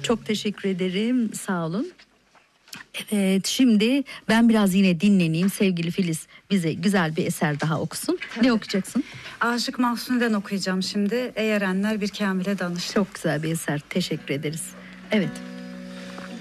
Çok teşekkür ederim. Sağ olun. Evet, şimdi ben biraz yine dinleneyim. Sevgili Filiz bize güzel bir eser daha okusun. Tabii. Ne okuyacaksın? Aşık Mahzun'dan okuyacağım şimdi. Ey erenler bir kamile danış. Çok güzel bir eser. Teşekkür ederiz. Evet.